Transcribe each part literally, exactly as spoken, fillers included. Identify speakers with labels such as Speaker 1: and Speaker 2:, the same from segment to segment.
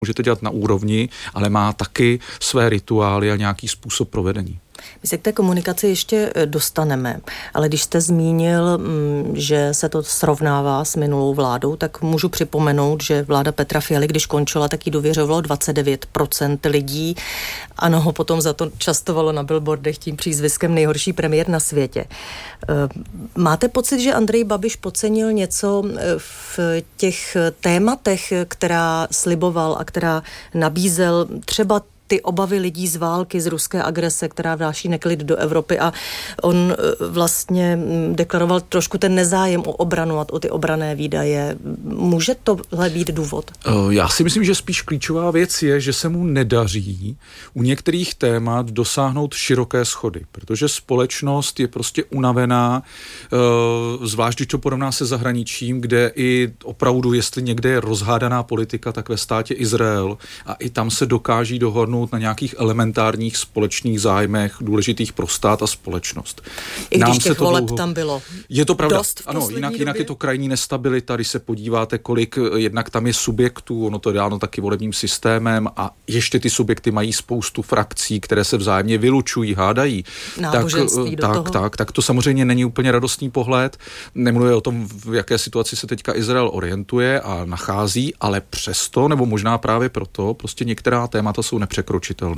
Speaker 1: můžete dělat na úrovni, ale má taky své rituály a nějaký způsob provedení.
Speaker 2: My se k té komunikaci ještě dostaneme, ale když jste zmínil, že se to srovnává s minulou vládou, tak můžu připomenout, že vláda Petra Fialy, když končila, tak jí důvěřovalo dvacet devět procent lidí. Ano, ho potom za to častovalo na billboardech tím přízviskem nejhorší premiér na světě. Máte pocit, že Andrej Babiš podcenil něco v těch tématech, která sliboval a která nabízel, třeba ty obavy lidí z války, z ruské agrese, která vnáší neklid do Evropy, a on vlastně deklaroval trošku ten nezájem o obranu a o ty obranné výdaje. Může tohle být důvod?
Speaker 1: Já si myslím, že spíš klíčová věc je, že se mu nedaří u některých témat dosáhnout široké shody, protože společnost je prostě unavená, zvlášť když to porovná se zahraničím, kde i opravdu, jestli někde je rozhádaná politika, tak ve státě Izrael, a i tam se dokáží dohodnout na nějakých elementárních společných zájmech důležitých pro stát a společnost.
Speaker 2: I když těch voleb dlouho... tam bylo
Speaker 1: Je to pravda.
Speaker 2: Dost
Speaker 1: ano, jinak, jinak je to krajní nestabilita, když se podíváte, kolik jednak tam je subjektů, ono to je dáno taky volebním systémem, a ještě ty subjekty mají spoustu frakcí, které se vzájemně vylučují, hádají.
Speaker 2: Náboženství
Speaker 1: tak,
Speaker 2: do
Speaker 1: tak,
Speaker 2: toho.
Speaker 1: tak, tak to samozřejmě není úplně radostný pohled. Nemluvím o tom, v jaké situaci se teďka Izrael orientuje a nachází, ale přesto, nebo možná právě proto, prostě některá témata jsou nepřekročitelná.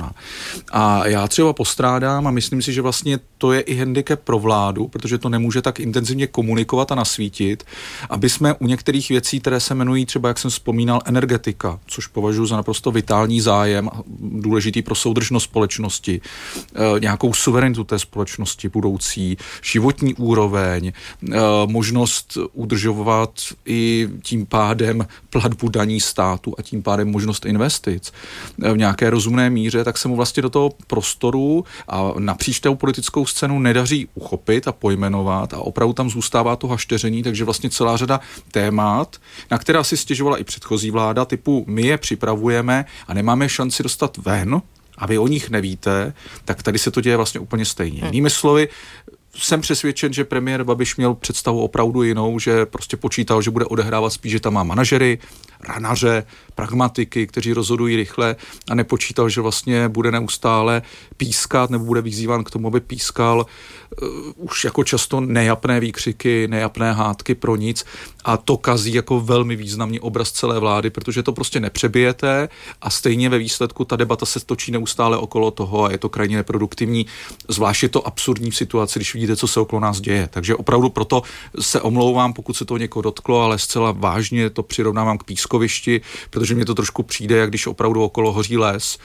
Speaker 1: A já třeba postrádám a myslím si, že vlastně to je i handicap pro vládu, protože to nemůže tak intenzivně komunikovat a nasvítit, aby jsme u některých věcí, které se jmenují třeba, jak jsem vzpomínal, energetika, což považuji za naprosto vitální zájem, důležitý pro soudržnost společnosti, nějakou suverenitu té společnosti budoucí, životní úroveň, možnost udržovat i tím pádem platbu daní státu a tím pádem možnost investic v nějaké rozumné míře, tak se mu vlastně do toho prostoru a napříč tou politickou scénu nedaří uchopit a pojmenovat, a opravdu tam zůstává to hašteření, takže vlastně celá řada témat, na která si stěžovala i předchozí vláda, typu my je připravujeme a nemáme šanci dostat ven a vy o nich nevíte, tak tady se to děje vlastně úplně stejně. Hmm. Jinými slovy, jsem přesvědčen, že premiér Babiš měl představu opravdu jinou, že prostě počítal, že bude odehrávat spíš, že tam má manažery, ranaře, pragmatiky, kteří rozhodují rychle, a nepočítal, že vlastně bude neustále pískat nebo bude vyzýván k tomu, aby pískal uh, už jako často nejapné výkřiky, nejapné hádky pro nic, a to kazí jako velmi významný obraz celé vlády, protože to prostě nepřebijete a stejně ve výsledku ta debata se točí neustále okolo toho a je to krajně neproduktivní, zvlášť je to absurdní v situaci, když vidíte, co se okolo nás děje. Takže opravdu proto se omlouvám, pokud se to někoho dotklo, ale zcela vážně to přirovnávám k pískovišti, protože mně to trošku přijde, jak když opravdu okolo hoří les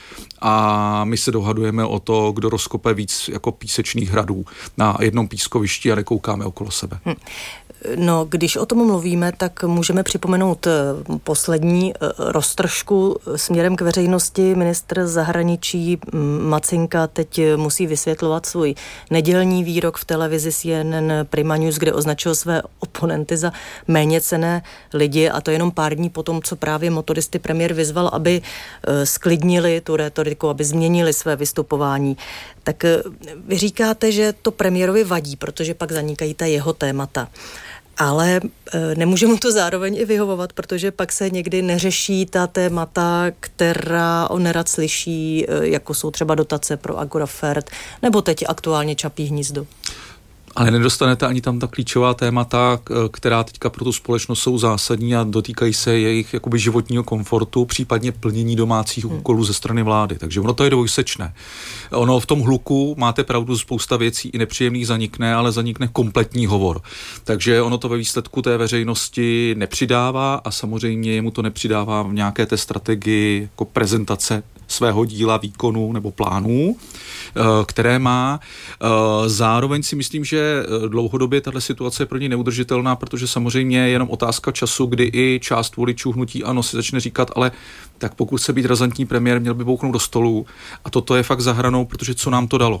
Speaker 1: a my se dohadujeme o to, kdo rozkope víc jako písečných hradů na jednom pískovišti a nekoukáme okolo sebe. Hm.
Speaker 2: No, když o tom mluvíme, tak můžeme připomenout poslední roztržku směrem k veřejnosti. Ministr zahraničí Macinka teď musí vysvětlovat svůj nedělní výrok v televizi C N N Prima News, kde označil své oponenty za méněcenné lidi, a to jenom pár dní potom, co právě motoristy premiér vyzval, aby sklidnili tu retoriku, aby změnili své vystupování. Tak vy říkáte, že to premiérovi vadí, protože pak zanikají ta jeho témata. Ale e, nemůže mu to zároveň i vyhovovat, protože pak se někdy neřeší ta témata, která on nerad slyší, e, jako jsou třeba dotace pro Agrofert, nebo teď aktuálně Čapí hnízdo.
Speaker 1: Ale nedostanete ani tam ta klíčová témata, která teďka pro tu společnost jsou zásadní a dotýkají se jejich jakoby životního komfortu, případně plnění domácích hmm. úkolů ze strany vlády. Takže ono to je dvojsečné. Ono v tom hluku, máte pravdu, spousta věcí i nepříjemných zanikne, ale zanikne kompletní hovor. Takže ono to ve výsledku té veřejnosti nepřidává a samozřejmě jemu to nepřidává v nějaké té strategii jako prezentace svého díla, výkonu nebo plánů, které má. Zároveň si myslím, že dlouhodobě tato situace je pro ně neudržitelná, protože samozřejmě je jenom otázka času, kdy i část voličů hnutí ANO si začne říkat, ale tak pokud chce být razantní premiér, měl by bouknout do stolu, a toto je fakt za hranou, protože co nám to dalo?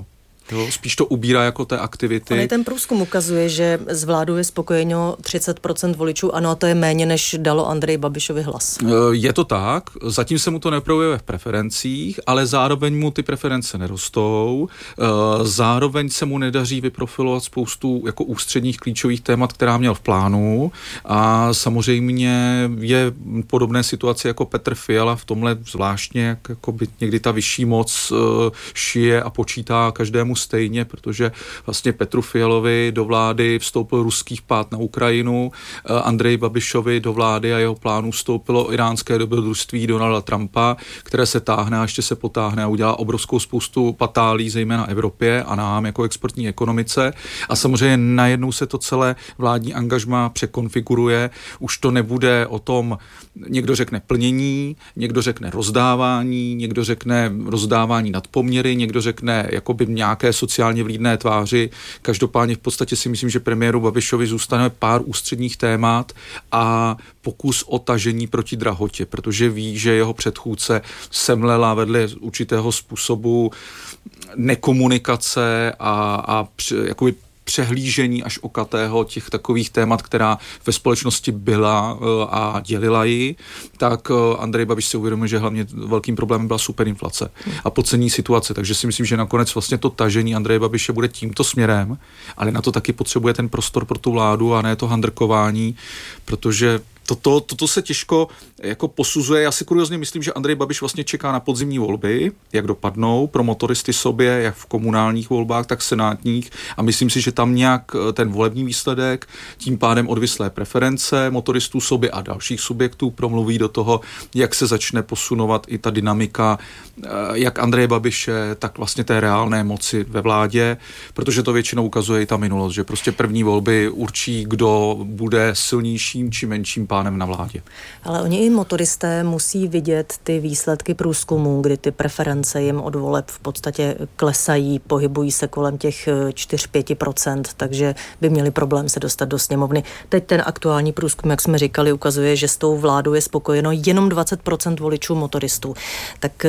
Speaker 1: Jo, spíš to ubírá jako té aktivity.
Speaker 2: Ale ten průzkum ukazuje, že z vládu je spokojeno třicet procent voličů, ano, a to je méně, než dalo Andreji Babišovi hlas.
Speaker 1: Je to tak, zatím se mu to neprojevuje v preferencích, ale zároveň mu ty preference nerostou, zároveň se mu nedaří vyprofilovat spoustu jako ústředních klíčových témat, která měl v plánu, a samozřejmě je podobné situace jako Petr Fiala v tomhle zvláštně, jak jako by někdy ta vyšší moc šije a počítá každému stejně, protože vlastně Petru Fialovi do vlády vstoupil ruský vpád na Ukrajinu, Andreji Babišovi do vlády a jeho plánu vstoupilo iránské dobrodružství Donalda Trumpa, které se táhne a ještě se potáhne a udělá obrovskou spoustu patálí, zejména Evropě a nám jako exportní ekonomice. A samozřejmě najednou se to celé vládní angažmá překonfiguruje. Už to nebude o tom, někdo řekne plnění, někdo řekne rozdávání, někdo řekne rozdávání nad poměry, někdo řekne jakoby nějaké sociálně vlídné tváři. Každopádně v podstatě si myslím, že premiéru Babišovi zůstane pár ústředních témat a pokus o tažení proti drahotě, protože ví, že jeho předchůdce semlela vedle určitého způsobu nekomunikace a, a jakoby přehlížení až okatého těch takových témat, která ve společnosti byla a dělila ji, tak Andrej Babiš si uvědomil, že hlavně velkým problémem byla superinflace a podcení situace. Takže si myslím, že nakonec vlastně to tažení Andreje Babiše bude tímto směrem, ale na to taky potřebuje ten prostor pro tu vládu a ne to handrkování, protože Toto, toto se těžko jako posuzuje. Já si kuriozně myslím, že Andrej Babiš vlastně čeká na podzimní volby, jak dopadnou pro motoristy sobě, jak v komunálních volbách, tak senátních, a myslím si, že tam nějak ten volební výsledek, tím pádem odvislé preference motoristů sobě a dalších subjektů promluví do toho, jak se začne posunovat i ta dynamika jak Andreje Babiše, tak vlastně té reálné moci ve vládě, protože to většinou ukazuje i ta minulost, že prostě první volby určí, kdo bude silnějším či menším pánem na vládě. Ale
Speaker 2: oni i motoristé musí vidět ty výsledky průzkumů, kdy ty preference jim od voleb v podstatě klesají, pohybují se kolem těch čtyři až pět procent, takže by měli problém se dostat do sněmovny. Teď ten aktuální průzkum, jak jsme říkali, ukazuje, že s tou vládou je spokojeno jenom dvacet procent voličů motoristů. Tak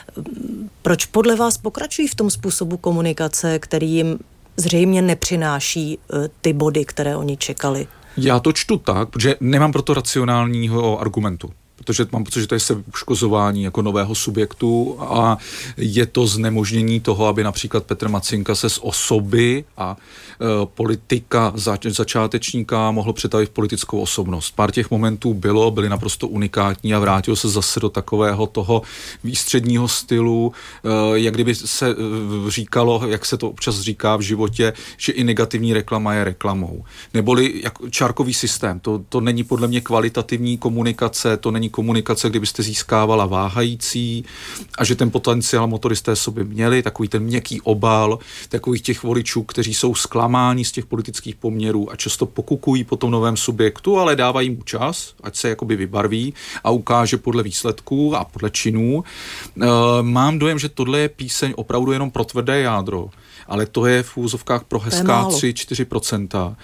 Speaker 2: proč podle vás pokračují v tom způsobu komunikace, který jim zřejmě nepřináší ty body, které oni čekali?
Speaker 1: Já to čtu tak, protože nemám proto racionálního argumentu. Protože mám pocit, že to je uškozování jako nového subjektu a je to znemožnění toho, aby například Petr Macinka se z osoby a e, politika zač- začátečníka mohl přetavit v politickou osobnost. Pár těch momentů bylo, byly naprosto unikátní a vrátil se zase do takového toho výstředního stylu, e, jak kdyby se e, říkalo, jak se to občas říká v životě, že i negativní reklama je reklamou. Neboli jak čárkový systém. To, to není podle mě kvalitativní komunikace, to není komunikace, kdybyste získávala váhající a že ten potenciál motoristé sobě měli, takový ten měkký obal, takových těch voličů, kteří jsou zklamáni z těch politických poměrů a často pokukují po tom novém subjektu, ale dávají mu čas, ať se jakoby vybarví a ukáže podle výsledků a podle činů. E, mám dojem, že tohle je píseň opravdu jenom pro tvrdé jádro, ale to je v úzovkách pro hezká tři až čtyři procenta.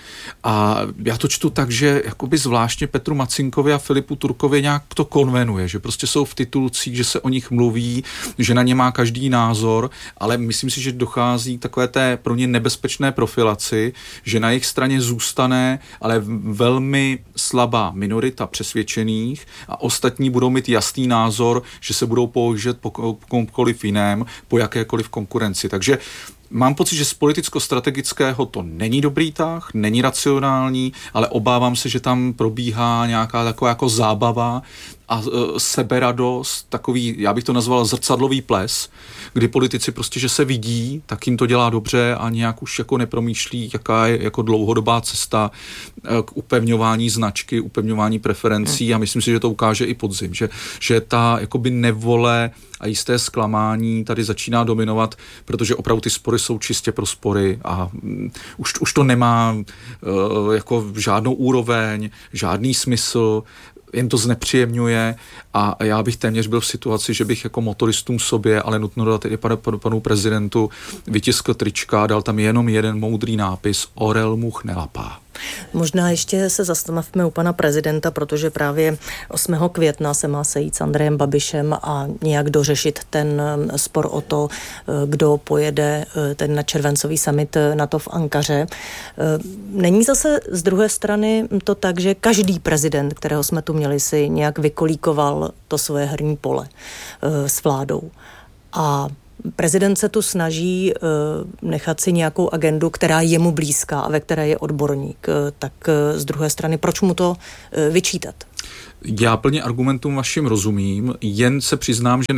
Speaker 1: A já to čtu tak, že jakoby zvláštně Petru Macinkovi a Filipu Turkovi nějak to konvenuje, že prostě jsou v titulcích, že se o nich mluví, že na ně má každý názor, ale myslím si, že dochází k takové té pro ně nebezpečné profilaci, že na jejich straně zůstane ale velmi slabá minorita přesvědčených a ostatní budou mít jasný názor, že se budou použít po komukoliv jiném, po jakékoliv konkurenci. Takže mám pocit, že z politicko-strategického to není dobrý tah, není racionální, ale obávám se, že tam probíhá nějaká taková jako zábava a e, seberadost, takový, já bych to nazval zrcadlový ples, kdy politici prostě, že se vidí, tak jim to dělá dobře a nějak už jako nepromýšlí, jaká je jako dlouhodobá cesta e, k upevňování značky, upevňování preferencí hmm. a myslím si, že to ukáže i podzim, že, že ta jakoby nevole a jisté zklamání tady začíná dominovat, protože opravdu ty spory jsou čistě pro spory a um, už, už to nemá uh, jako žádnou úroveň, žádný smysl, jen to znepříjemňuje a já bych téměř byl v situaci, že bych jako motoristům sobě, ale nutno dodat i panu, panu prezidentu, vytiskl trička a dal tam jenom jeden moudrý nápis: Orel much nelapá.
Speaker 2: Možná ještě se zastavme u pana prezidenta, protože právě osmého května se má sejít s Andrejem Babišem a nějak dořešit ten spor o to, kdo pojede ten na červencový summit NATO v Ankaře. Není zase z druhé strany to tak, že každý prezident, kterého jsme tu měli, si nějak vykolíkoval to svoje herní pole s vládou. A prezident se tu snaží uh, nechat si nějakou agendu, která je mu blízká a ve které je odborník. Uh, tak uh, z druhé strany, proč mu to uh, vyčítat?
Speaker 1: Já plně argumentům vašim rozumím, jen se přiznám, že